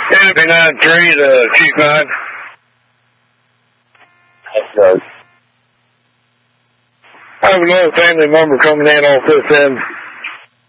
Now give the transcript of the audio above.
Enemy 9-3 to Chief 9. That's good. I have another family member coming in off this end.